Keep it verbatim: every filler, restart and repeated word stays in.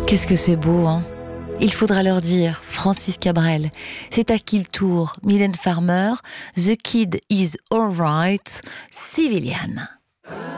Qu'est-ce que c'est beau, hein? Il faudra leur dire, Francis Cabrel. C'est à qui le tour? Mylène Farmer, The Kid is Alright, Civilian.